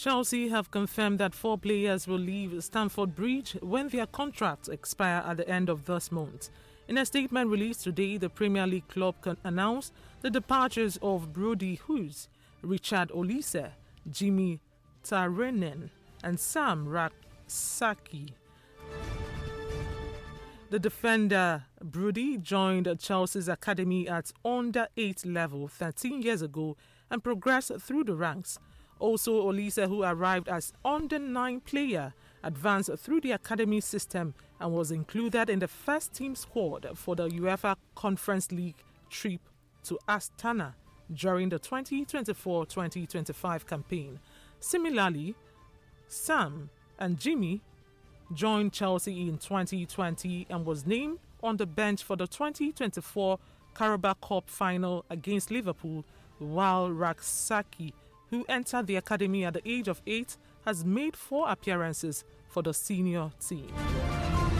Chelsea have confirmed that 4 players will leave Stamford Bridge when their contracts expire at the end of this month. In a statement released today, the Premier League club announced the departures of Brody Hughes, Richard Olise, Jimmy Tarenen, and Sam Raksaki. The defender Brody joined Chelsea's academy at under-8 level 13 years ago and progressed through the ranks. Also, Olise, who arrived as under-9 player, advanced through the academy system and was included in the first team squad for the UEFA Conference League trip to Astana during the 2024-2025 campaign. Similarly, Sam and Jimmy joined Chelsea in 2020 and was named on the bench for the 2024 Carabao Cup final against Liverpool, while Raksaki, who entered the academy at the age of 8, has made 4 appearances for the senior team.